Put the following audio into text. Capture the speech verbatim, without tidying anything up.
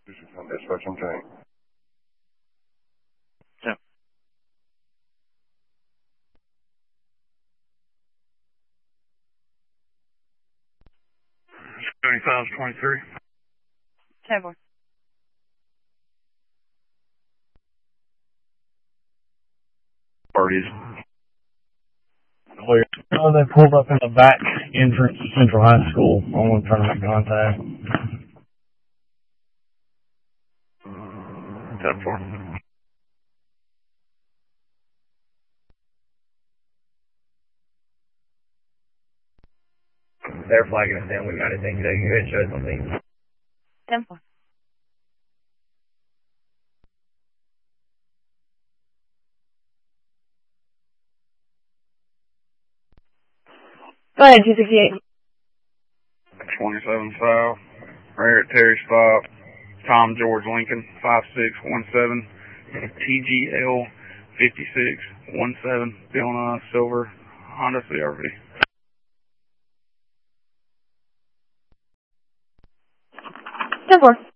Dispatch on tank. Yeah. seventy-five twenty-three. ten four. Parties. Clear. Oh, they pulled up in the back entrance to Central High School. I want to try to make contact. ten four. They're flagging us down. We got anything they can go ahead and show something. ten four. Go ahead, two sixty-eight. twenty-seven South. Right here at Terry Stop. Tom George Lincoln, five six one seven. T G L fifty-six seventeen. Bill Silver, Honda C R V. ten four.